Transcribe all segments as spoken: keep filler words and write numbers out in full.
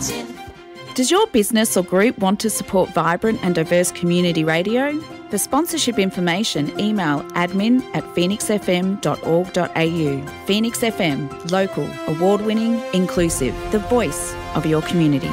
Does your business or group want to support vibrant and diverse community radio? For sponsorship information, email admin at phoenix f m dot org dot a u. Phoenix F M, local, award-winning, inclusive, the voice of your community.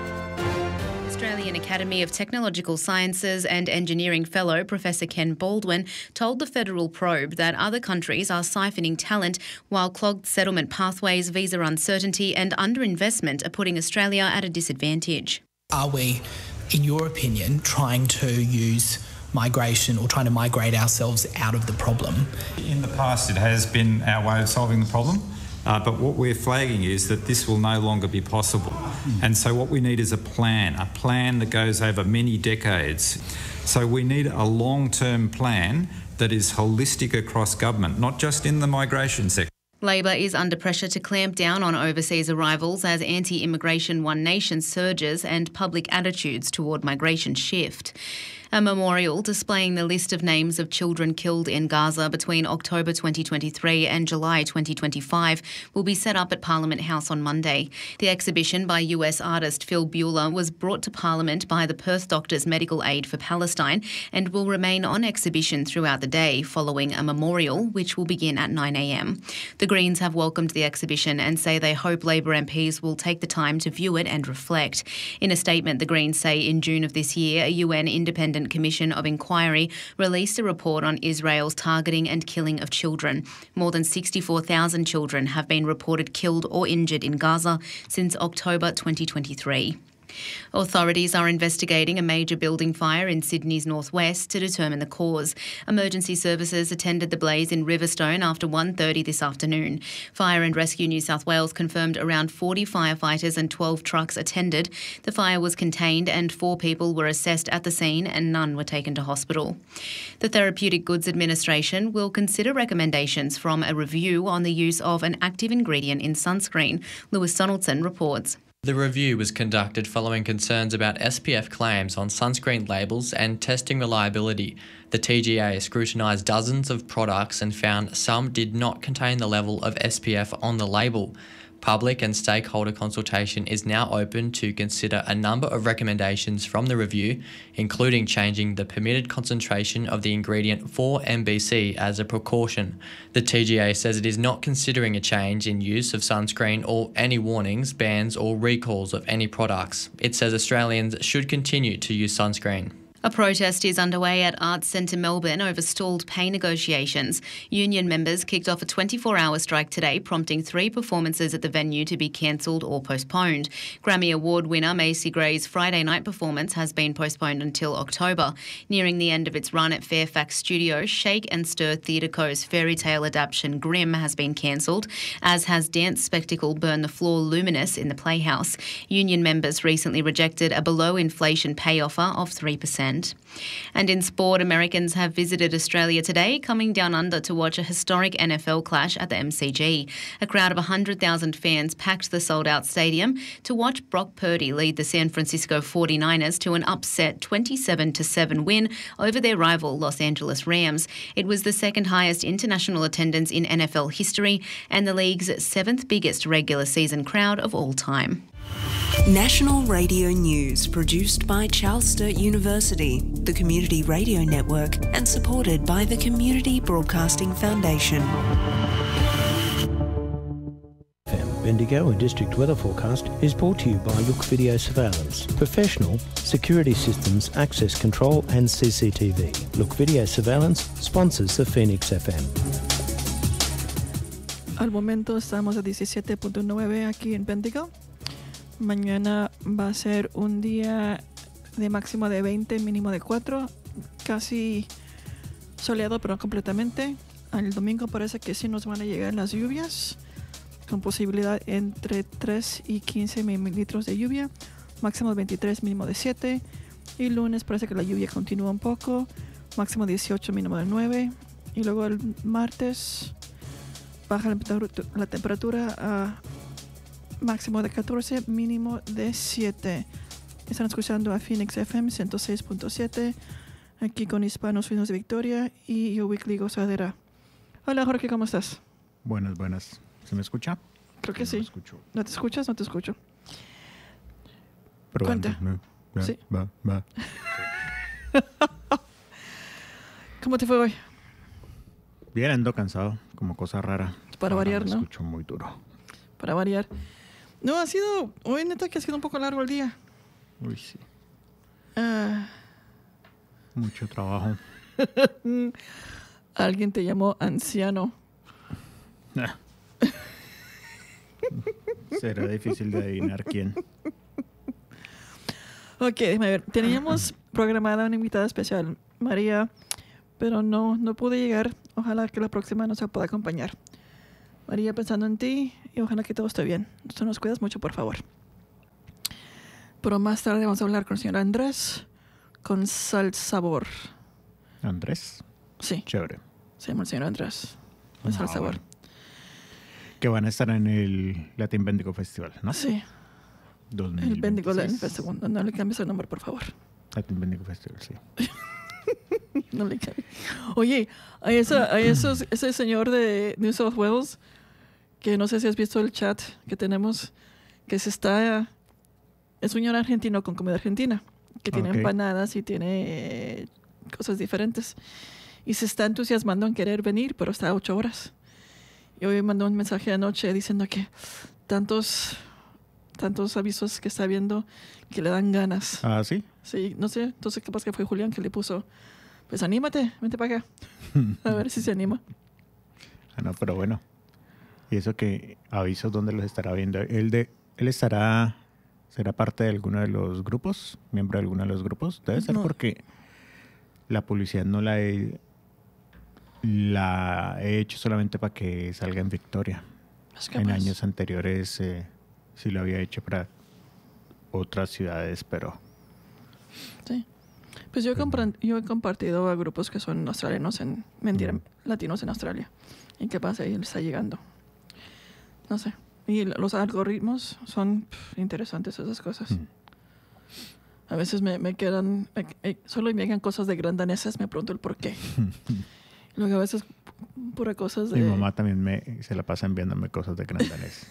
Australian Academy of Technological Sciences and Engineering Fellow Professor Ken Baldwin told the Federal Probe that other countries are siphoning talent while clogged settlement pathways, visa uncertainty and underinvestment are putting Australia at a disadvantage. Are we, in your opinion, trying to use migration or trying to migrate ourselves out of the problem? In the past, it has been our way of solving the problem. Uh, but what we're flagging is that this will no longer be possible. Mm. And so what we need is a plan, a plan that goes over many decades. So we need a long-term plan that is holistic across government, not just in the migration sector. Labor is under pressure to clamp down on overseas arrivals as anti-immigration One Nation surges and public attitudes toward migration shift. A memorial displaying the list of names of children killed in Gaza between October twenty twenty-three and July twenty twenty-five will be set up at Parliament House on Monday. The exhibition by U S artist Phil Buehler was brought to Parliament by the Perth Doctors Medical Aid for Palestine and will remain on exhibition throughout the day following a memorial which will begin at nine a m. The Greens have welcomed the exhibition and say they hope Labor M Ps will take the time to view it and reflect. In a statement, the Greens say in June of this year, a U N independent Commission of Inquiry released a report on Israel's targeting and killing of children. More than sixty-four thousand children have been reported killed or injured in Gaza since October twenty twenty-three. Authorities are investigating a major building fire in Sydney's northwest to determine the cause. Emergency services attended the blaze in Riverstone after one thirty this afternoon. Fire and Rescue New South Wales confirmed around forty firefighters and twelve trucks attended. The fire was contained and four people were assessed at the scene and none were taken to hospital. The Therapeutic Goods Administration will consider recommendations from a review on the use of an active ingredient in sunscreen. Lewis Donaldson reports. The review was conducted following concerns about S P F claims on sunscreen labels and testing reliability. The T G A scrutinised dozens of products and found some did not contain the level of S P F on the label. Public and stakeholder consultation is now open to consider a number of recommendations from the review, including changing the permitted concentration of the ingredient four M B C as a precaution. The T G A says it is not considering a change in use of sunscreen or any warnings, bans or recalls of any products. It says Australians should continue to use sunscreen. A protest is underway at Arts Centre Melbourne over stalled pay negotiations. Union members kicked off a twenty-four hour strike today, prompting three performances at the venue to be cancelled or postponed. Grammy Award winner Macy Gray's Friday night performance has been postponed until October. Nearing the end of its run at Fairfax Studios, Shake and Stir Theatre Co's fairy tale adaptation Grimm has been cancelled, as has dance spectacle Burn the Floor Luminous in the Playhouse. Union members recently rejected a below-inflation pay offer of three percent. And in sport, Americans have visited Australia today, coming down under to watch a historic N F L clash at the M C G. A crowd of one hundred thousand fans packed the sold-out stadium to watch Brock Purdy lead the San Francisco forty-niners to an upset twenty-seven to seven win over their rival Los Angeles Rams. It was the second highest international attendance in N F L history and the league's seventh biggest regular season crowd of all time. National Radio News, produced by Charles Sturt University, the Community Radio Network, and supported by the Community Broadcasting Foundation. Bendigo, a district weather forecast, is brought to you by Look Video Surveillance. Professional, security systems, access control and C C T V. Look Video Surveillance sponsors the Phoenix F M. Al momento estamos a diecisiete punto nueve aquí en Bendigo. Mañana va a ser un día de máximo de veinte, mínimo de cuatro, casi soleado pero no completamente. El domingo parece que sí nos van a llegar las lluvias, con posibilidad entre tres y quince mililitros de lluvia, máximo de veintitrés, mínimo de siete. Y lunes parece que la lluvia continúa un poco, máximo dieciocho, mínimo de nueve. Y luego el martes baja la temperatura a máximo de catorce, mínimo de siete. Están escuchando a Phoenix F M ciento seis punto siete, aquí con Hispanos Finos de Victoria y yo, Weekly Gozadera. Hola Jorge, ¿cómo estás? Buenas, buenas. ¿Se me escucha? Creo que no sí. Me escucho. ¿No te escuchas? No te escucho. Probando. Cuenta. Va, Sí. va, va. ¿Cómo te fue hoy? Bien, ando cansado, como cosa rara. Para Ahora variar, me ¿no? escucho muy duro. Para variar. No, ha sido... Hoy neta que ha sido un poco largo el día. Uy, sí. Ah, Mucho trabajo. alguien te llamó anciano. Ah. Será difícil de adivinar quién. Ok, déjame ver. Teníamos programada una invitada especial, María, pero no, no pude llegar. Ojalá que la próxima nos pueda acompañar. María, pensando en ti y ojalá que todo esté bien. Tú nos cuidas mucho, por favor. Pero más tarde vamos a hablar con el señor Andrés, con Sal Sabor. Andrés. Sí, Chévere. se llama el señor Andrés, de Sal Ah, Sabor. bueno. Que van a estar en el Latin Bendigo Festival, ¿no? Sí, dos mil veintiséis. el Bendigo Latin Festival. No, no le cambies el nombre, por favor. Latin Bendigo Festival, sí. No le cambies. Oye, hay, esa, hay esos, ese señor de New South Wales, que no sé si has visto el chat que tenemos, que se está... Es un señor argentino con comida argentina, que tiene Ok. empanadas y tiene eh, cosas diferentes. Y se está entusiasmando en querer venir, pero está a ocho horas. Y hoy mandó un mensaje anoche diciendo que tantos, tantos avisos que está viendo que le dan ganas. Ah, sí. Sí, no sé, entonces capaz que fue Julián que le puso, pues anímate, vente para acá. A ver si se anima. Ah, no, pero bueno. Y eso que avisos dónde los estará viendo. Él, de, él estará, será parte de alguno de los grupos, miembro de alguno de los grupos. Debe ser No. porque la publicidad no la he, la he hecho solamente para que salga en Victoria. Es En capaz. años anteriores eh, sí lo había hecho para otras ciudades, pero Sí. Pues yo he, compran- yo he compartido a grupos que son australianos en, mentira, Mm. latinos en Australia. ¿Y qué pasa? Y les está llegando. No sé. Y l- los algoritmos son pf, interesantes esas cosas. Mm. A veces me, me quedan, me- eh, solo me llegan cosas de gran danesas, me pregunto el por qué. Luego a veces pura cosas de... mi mamá también me, se la pasa enviándome cosas de gran danés.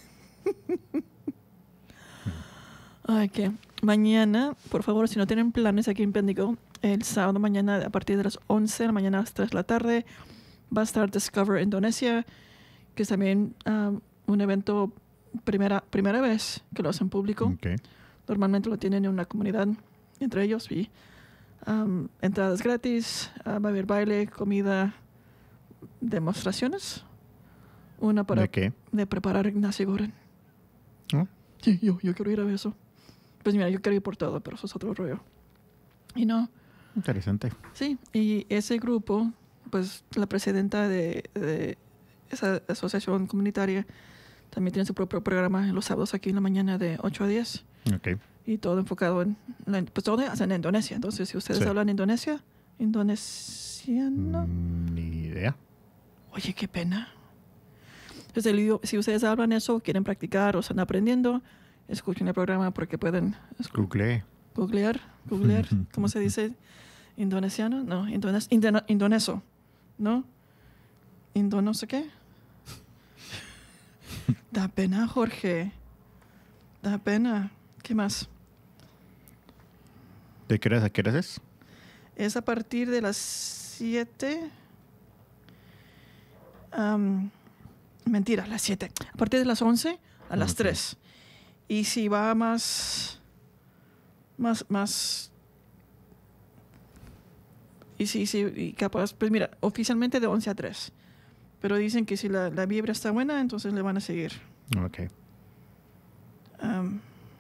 Ay, que mañana, por favor, si no tienen planes aquí en Bendigo, el sábado mañana a partir de las once de la mañana a las tres de la tarde va a estar Discover Indonesia, que es también um, un evento primera, primera vez que lo hacen público. Ok. Normalmente lo tienen en una comunidad entre ellos y um, entradas gratis, uh, va a haber baile, comida, demostraciones. Una para ¿De qué? de preparar nasi goreng. ¿No? Sí, yo, yo quiero ir a ver eso. Pues mira, yo quiero ir por todo, pero eso es otro rollo. Y no, Interesante. sí, y ese grupo, pues la presidenta de, de esa asociación comunitaria también tiene su propio programa en los sábados aquí en la mañana de ocho a diez. Ok. Y todo enfocado en, la- pues todo hacen en Indonesia. Entonces, si ustedes Sí. hablan Indonesia, indonesiano, Mm, ni idea. oye, qué pena. Entonces, el idioma- si ustedes hablan eso, quieren practicar o están aprendiendo, escuchen el programa porque pueden escu- Google. googlear, googlear, ¿cómo se dice? ¿Indonesiano? No, indones, indone- indoneso, ¿no? ¿Indo no sé qué? Da pena, Jorge. Da pena. ¿Qué más? ¿De qué horas a qué horas es? Es a partir de las siete. Am, mentira, las siete. A partir de las once a las Ok. tres. Y si va más. Más. Más. Y si, si y capaz. Pues mira, oficialmente de once a tres. Pero dicen que si la, la vibra está buena, entonces le van a seguir. Ok. Am,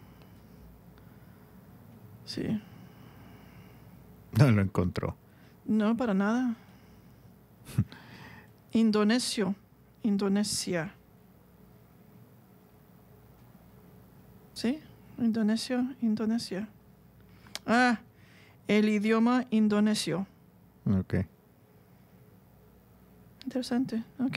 sí. No lo encontró. No, para nada. Indonesio. Indonesia. ¿Sí? Indonesio, Indonesia. Ah, el idioma indonesio. Ok. Interesante. Ok.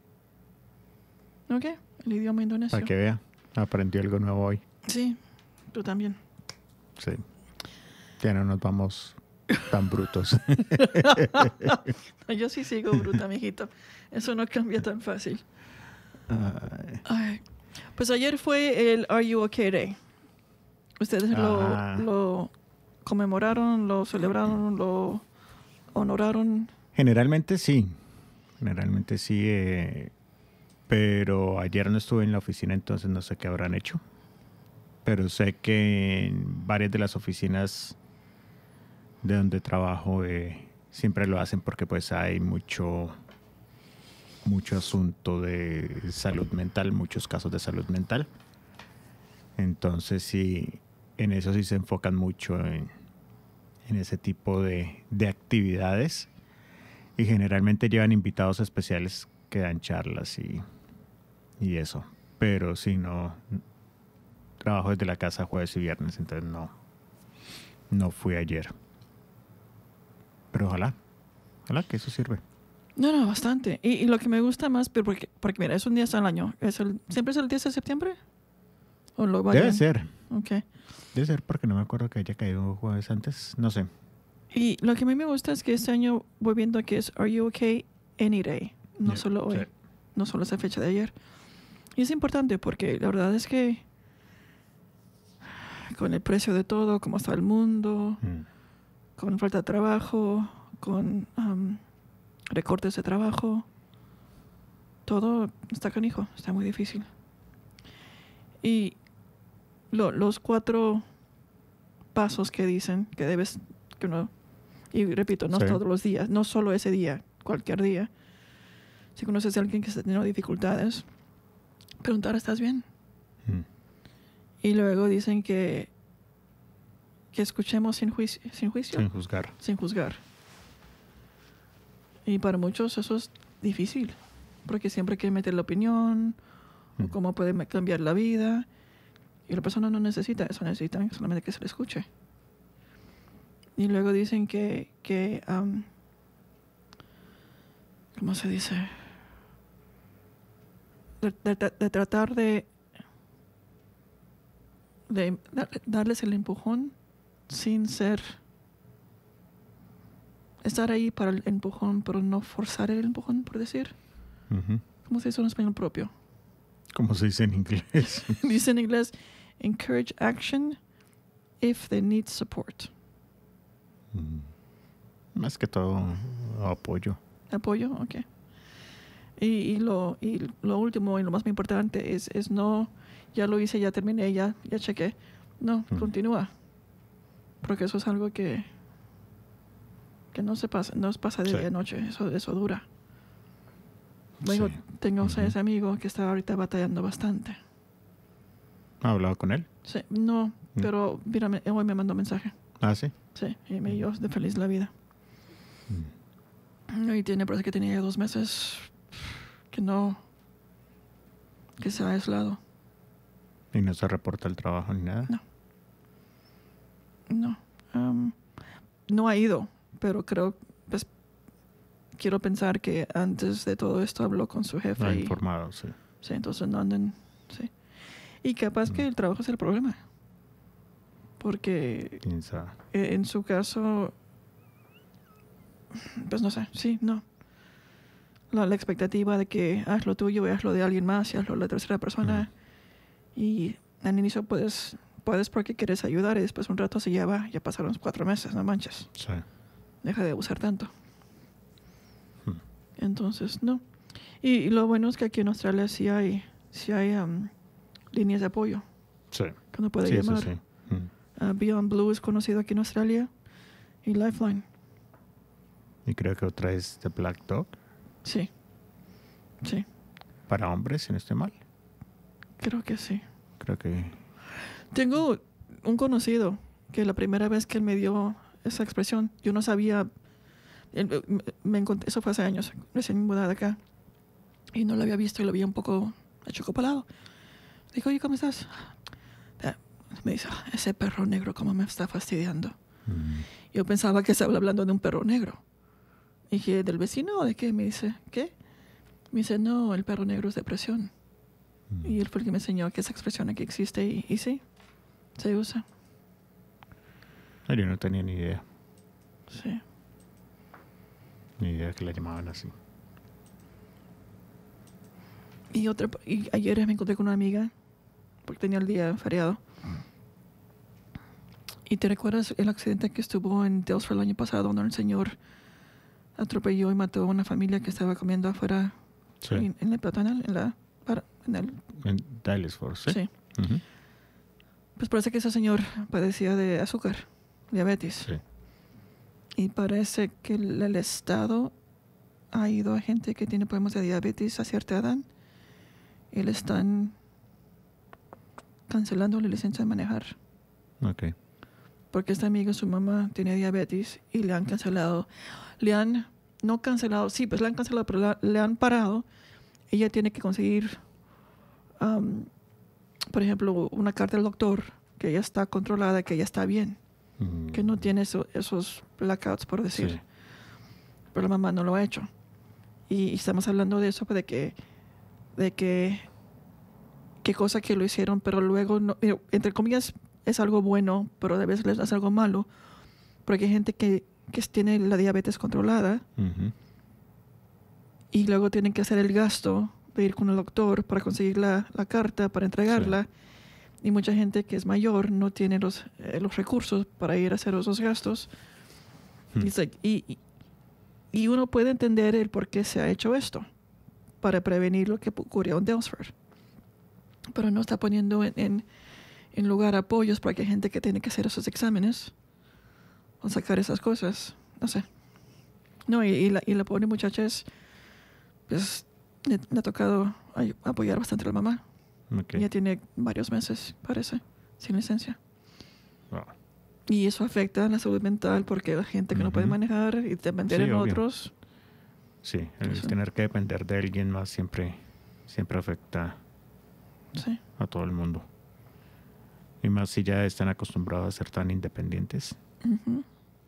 Ok, el idioma indonesio. Para que vea. Aprendió algo nuevo hoy. Sí, tú también. Sí. Ya no nos vamos tan brutos. No, yo sí sigo bruta, mijito. Eso no cambia tan fácil. Ay. Ay. Pues ayer fue el Are You Okay Day. ¿Ustedes lo, lo conmemoraron, lo celebraron, lo honoraron? Generalmente sí. Generalmente sí. Eh, pero ayer no estuve en la oficina, entonces no sé qué habrán hecho. Pero sé que en varias de las oficinas de donde trabajo eh, siempre lo hacen porque pues hay mucho, mucho asunto de salud mental, muchos casos de salud mental. Entonces sí, en eso sí se enfocan mucho en, en ese tipo de, de actividades y generalmente llevan invitados especiales que dan charlas y, y eso. Pero si no, trabajo desde la casa jueves y viernes, entonces no, no fui ayer. Pero ojalá, ojalá que eso sirve. No, no, bastante. Y, y lo que me gusta más, pero porque, porque mira, es un día al año. ¿Es el, ¿Siempre es el diez de septiembre? ¿O lo vayan? Debe ser. Okay. Debe ser porque no me acuerdo que haya caído jueves antes. No sé. Y lo que a mí me gusta es que este año voy viendo que es Are You Okay Any Day. No Yeah, solo hoy. sí. No solo esa fecha de ayer. Y es importante porque la verdad es que con el precio de todo, cómo está el mundo, Mm. con falta de trabajo, con um, recortes de trabajo, todo está canijo, está muy difícil. Y lo, los cuatro pasos que dicen que debes, que uno, y repito, no Sí. todos los días, no solo ese día, cualquier día. Si conoces a alguien que está teniendo dificultades, preguntar, ¿estás bien? Mm. Y luego dicen que, que escuchemos sin juicio, sin juicio, Sin juzgar. sin juzgar. Y para muchos eso es difícil, porque siempre hay que meter la opinión, Mm. o cómo puede me- cambiar la vida. Y la persona no necesita eso, necesita solamente que se le escuche. Y luego dicen que, que um, ¿cómo se dice? De, de- de tratar de, de dar- darles el empujón sin ser... Estar ahí para el empujón, pero no forzar el empujón, por decir. Ujú. ¿Cómo se dice en español propio? Como se dice en inglés. Dice en inglés, encourage action if they need support. Mm. Más que todo apoyo. Apoyo, ok. Y, y, lo, y lo último y lo más importante es, es no, ya lo hice, ya terminé, ya, ya chequé. No, Mm. continúa. Porque eso es algo que, que no se pasa, no se pasa de Sí. día a noche, eso, eso dura. Luego Sí. tengo Ujú. ese amigo que está ahorita batallando bastante. ¿Ha hablado con él? Sí, no, Mm. pero mírame, hoy me mandó mensaje. Ah, sí. Sí, y me dio de feliz la vida. Mm. Y tiene, parece que tenía ya dos meses que no, que se ha aislado. ¿Y no se reporta el trabajo ni nada? No. No. Um, no ha ido, pero creo, pues, quiero pensar que antes de todo esto habló con su jefe. No ha y- informado, sí. Sí, entonces no anden, sí. Y capaz que el trabajo es el problema. Porque ¿Quién sabe? eh, en su caso, pues no sé, sí, no. La, la expectativa de que haz lo tuyo y haz lo de alguien más y hazlo de la tercera persona. Y al inicio puedes, puedes porque quieres ayudar y después un rato se lleva, ya pasaron cuatro meses, no manches. Sí. Deja de abusar tanto. Hmm. Entonces, no. Y, y lo bueno es que aquí en Australia sí hay, sí hay um, líneas de apoyo Sí. que uno puede Sí, eso llamar. sí. Mm. Uh, Beyond Blue es conocido aquí en Australia y Lifeline. Y creo que otra es The Black Dog. Sí. Sí, Para hombres, si no estoy mal. creo que sí. Creo que... Tengo un conocido que la primera vez que él me dio esa expresión, yo no sabía, él, me, me encontré, eso fue hace años, recién mudada acá, y no lo había visto y lo vi un poco achicopalado. Dijo, oye, ¿cómo estás? Ah, Me dice, "Ah, ese perro negro, ¿cómo me está fastidiando?" Mm. Yo pensaba que estaba hablando de un perro negro. Y dije, ¿del vecino o de qué? Me dice, ¿qué? Me dice, no, el perro negro es depresión. Mm. Y él fue el que me enseñó que esa expresión aquí existe y, y sí, se usa. Ah, yo no tenía ni idea. Sí. Ni idea que la llamaban así. Y, otra, y ayer me encontré con una amiga, porque tenía el día feriado. ¿Y te recuerdas el accidente que estuvo en Dalesford el año pasado, donde el señor atropelló y mató a una familia que estaba comiendo afuera Sí. en, en el peatonal, en la para, en el En Dalesford, ¿sí? sí. Ujú. Pues parece que ese señor padecía de azúcar, diabetes. Sí. Y parece que el, el Estado ha ido a gente que tiene problemas de diabetes a cierta edad y le están cancelando la licencia de manejar. Ok. Porque este amigo, su mamá, tiene diabetes y le han cancelado. Le han, no cancelado, sí, pues le han cancelado, pero la- le han parado. Ella tiene que conseguir, um, por ejemplo, una carta del doctor que ella está controlada, que ella está bien, Mm, que no tiene eso- esos blackouts, por decir. Sí. Pero la mamá no lo ha hecho. Y, y estamos hablando de eso, de que, de que, qué cosa que lo hicieron, pero luego, no, digo, entre comillas, es algo bueno, pero a veces es algo malo, porque hay gente que, que tiene la diabetes controlada Ujú. y luego tienen que hacer el gasto de ir con el doctor para conseguir la, la carta, para entregarla. Y mucha gente que es mayor no tiene los, eh, los recursos para ir a hacer esos gastos. Hmm. Y, it's like- y, y- y uno puede entender el por qué se ha hecho esto, para prevenir lo que ocurrió en Dalesford. Pero no está poniendo en, en, en lugar apoyos para que hay gente que tiene que hacer esos exámenes o sacar esas cosas. No sé. No, y, y la, y la pobre muchacha es, pues, le, le ha tocado ay- apoyar bastante a la mamá. Ok. Ya tiene varios meses, parece, sin licencia. Wow. Y eso afecta a la salud mental porque la gente que no puede Ujú. manejar y depender Sí, en obvio. otros. Sí, el Sí. tener que depender de alguien más siempre, siempre afecta Sí. a todo el mundo. Y más si ya están acostumbrados a ser tan independientes. Ujú.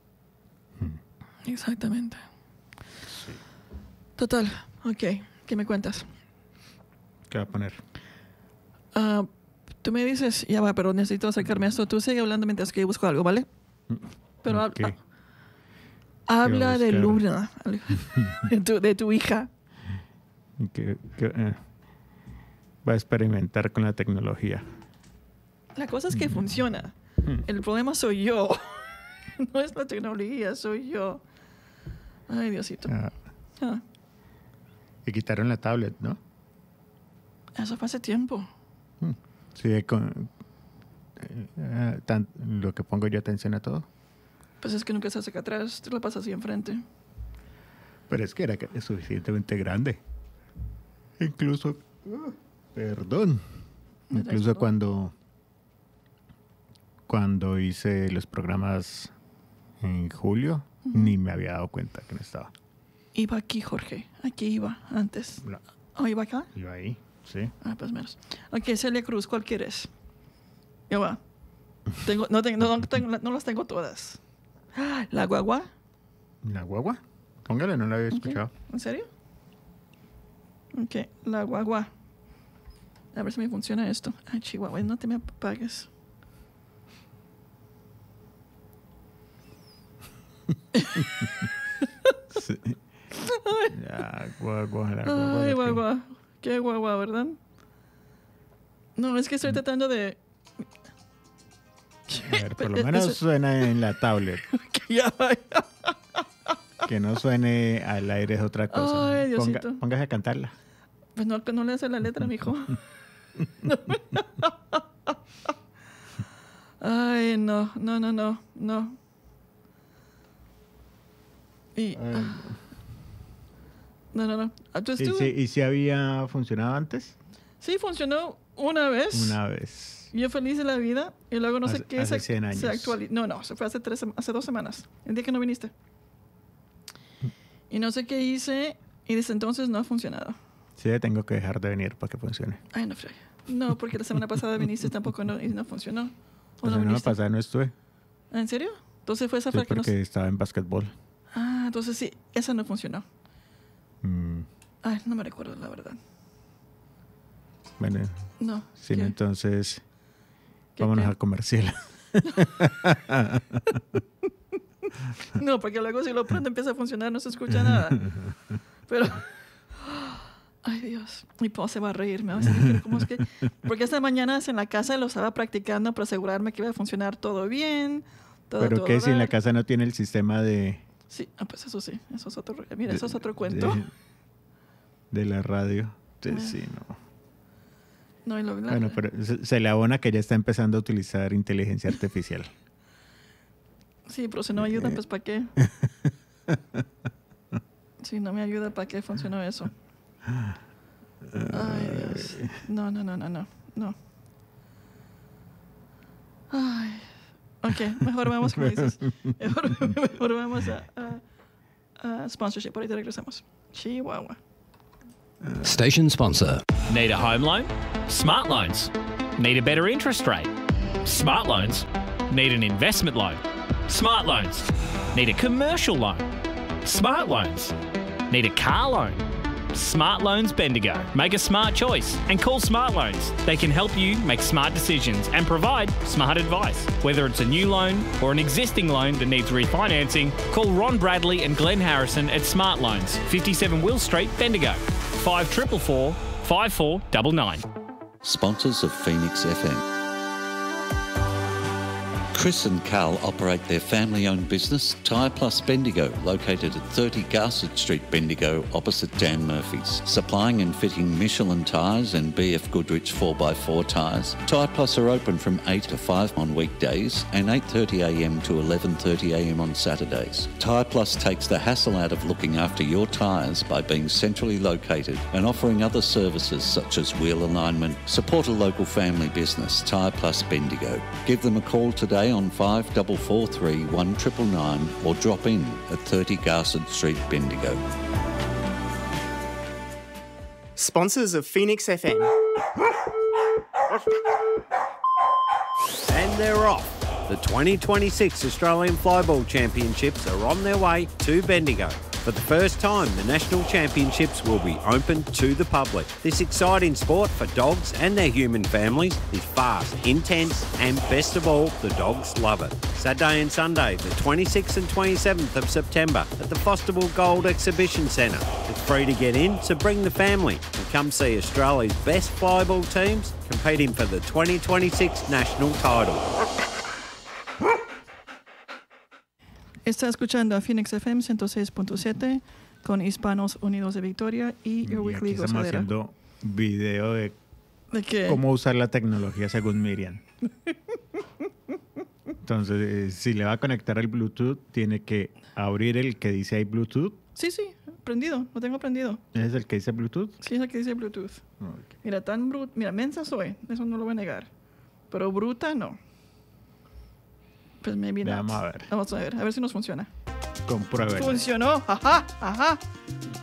Hmm. Exactamente. Sí. Total. Ok. ¿Qué me cuentas? ¿Qué va a poner? Ah, tú me dices, ya va, pero necesito acercarme a esto. Tú sigue hablando mientras que yo busco algo, ¿vale? Pero hab- Ok. ah, habla de buscar? Luna, de tu, de tu hija. Que, que, eh, va a experimentar con la tecnología. La cosa es que funciona. Hmm. El problema soy yo. No es la tecnología, soy yo. Ay, Diosito. Ah, Ah, y quitaron la tablet, ¿no? eso fue hace tiempo. Hmm. Sí, con, eh, eh, tan- lo que pongo yo atención a todo. Pues es que nunca estás acá atrás, te la pasas así enfrente. Pero es que era que- suficientemente grande. Incluso, uh, perdón, ¿Me incluso traes cuando cuando hice los programas en julio, Ujú. ni me había dado cuenta que no estaba. Iba aquí, Jorge. Aquí iba, antes. No, ¿Oh, iba acá? iba ahí, sí. Ah, pues menos. Ok, Celia Cruz, ¿cuál quieres? Ya va. Tengo, no, tengo, no, no tengo- no las tengo todas. Ah, ¿La guagua? ¿La guagua? Póngale, no la había Ok. escuchado. ¿En serio? Ok, la guagua. A ver si me funciona esto. Ah, Chihuahua, no te me apagues. Sí. La guagua, la guagua. Ay, ¿qué? guagua. Qué guagua, ¿verdad? No, es que estoy tratando de... A ver, por lo Es- menos es- suena en la tablet. que ya va. Que no suene al aire es otra cosa. Ay, Ponga- Diosito. póngase a cantarla. Pues no, no le hace la letra, mijo. Ay, no, no, no, no, no. Y... ah, no, no, no. Ah, tú ¿Y estuvo- si, ¿Y si había funcionado antes? Sí, funcionó una vez. Una vez. Yo feliz de la vida. Y luego no sé Hace- qué hace se, cien se años. actualizó. No, no, se fue hace, tres, sem- hace dos semanas. El día que no viniste. Y no sé qué hice. Y desde entonces no ha funcionado. Sí, tengo que dejar de venir para que funcione. Ay, no, Freya. No, porque la semana pasada viniste tampoco no, y no funcionó. ¿O La no semana viniste? pasada no estuve. ¿Ah, ¿En serio? Entonces fue esa Sí, fue la que no... porque estaba en básquetbol. Ah, entonces sí, esa no funcionó. Mm, Ay, no me recuerdo, la verdad. bueno, No. sí, ¿qué? entonces ¿Qué, vámonos qué? al comercial. No, porque luego si lo prendo empieza a funcionar, no se escucha nada. Pero... Ay, Dios. Mi papá se va a reír. Me va a decir, pero ¿cómo es que? Porque esta mañana en la casa lo estaba practicando para asegurarme que iba a funcionar todo bien. Todo, ¿Pero todo qué? dar. Si en la casa no tiene el sistema de... Sí, ah, pues eso sí. Eso es otro, mira, eso es otro cuento. De, de la radio. Sí, ah. sí, no. No, y lo, la, bueno, pero se, se le abona que ya está empezando a utilizar inteligencia artificial. Sí, pero si no me ayuda, pues ¿para qué? Si no me ayuda, ¿para qué funcionó eso? Ay, Dios. No, no, no, no, no. no. Ay. Ok, mejor vamos, como dices. Mejor, mejor vamos a, a, a sponsorship. Ahorita regresamos. Chihuahua. Station sponsor. Need a home loan? Smart Loans. Need a better interest rate? Smart Loans. Need an investment loan? Smart Loans. Need a commercial loan? Smart Loans. Need a car loan? Smart Loans Bendigo. Make a smart choice and call Smart Loans. They can help you make smart decisions and provide smart advice. Whether it's a new loan or an existing loan that needs refinancing, call Ron Bradley and Glenn Harrison at Smart Loans, fifty-seven Will Street, Bendigo. five four four, five four nine nine. Sponsors of Phoenix F M. Chris and Carl operate their family-owned business, Tyre Plus Bendigo, located at thirty Garsett Street, Bendigo, opposite Dan Murphy's. Supplying and fitting Michelin tyres and B F Goodrich four by four tyres. Tyre Plus are open from eight to five on weekdays and eight thirty a m to eleven thirty a m on Saturdays. Tyre Plus takes the hassle out of looking after your tyres by being centrally located and offering other services such as wheel alignment. Support a local family business, Tyre Plus Bendigo. Give them a call today on five four four three, one nine nine nine or drop in at thirty Garsett Street, Bendigo. Sponsors of Phoenix F M. And they're off. The twenty twenty-six Australian Flyball Championships are on their way to Bendigo. For the first time, the National Championships will be open to the public. This exciting sport for dogs and their human families is fast, intense, and best of all, the dogs love it. Saturday and Sunday, the twenty-sixth and twenty-seventh of September at the Fosterville Gold Exhibition Centre. It's free to get in, so bring the family and come see Australia's best flyball teams competing for the twenty twenty-six national title. Está escuchando a Phoenix F M ciento seis punto siete con Hispanos Unidos de Victoria y Your y Weekly aquí estamos Gozadera. haciendo video de, ¿De qué? cómo usar la tecnología según Miriam. Entonces, eh, si le va a conectar el Bluetooth, tiene que abrir el que dice ahí Bluetooth. Sí, sí, prendido, lo tengo prendido. ¿Es el que dice Bluetooth? Sí, es el que dice Bluetooth. Okay. Mira, tan bruta, mira, mensa soy, eso no lo voy a negar. Pero bruta, no. Pues maybe not. Vamos a ver. Vamos a ver, a ver si nos funciona. Compruébelo. Funcionó, ajá, ajá.